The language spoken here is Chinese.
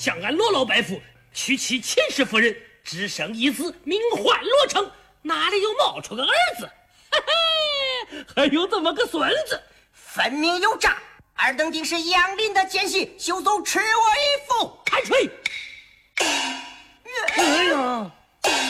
向俺罗老伯父娶妻秦氏夫人，只生一子，名唤罗成，哪里又冒出个儿子？嘿嘿，还有这么个孙子， 分明有诈！尔等定是杨林的奸细，休走，吃我一副！ 开锤！